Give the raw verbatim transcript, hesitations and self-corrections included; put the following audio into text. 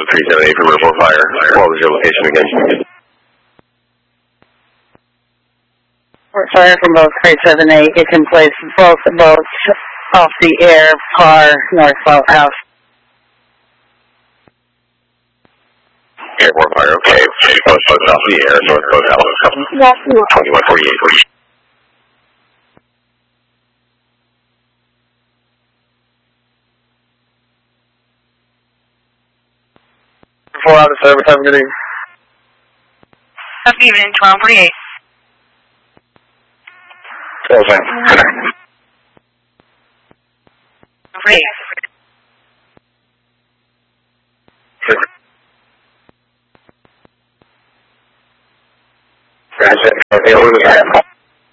three seven eight for report fire. What was your location again? Report fire from both three seven eight. It's in place both boats off the air, par, north south house. Airport fire, okay. Both boats off the air, north boat house. twenty-one forty-eight. Four out of service, have a good evening. Good evening, twelve forty-eight. twelve ten. Great. Gotcha. Okay, what was that?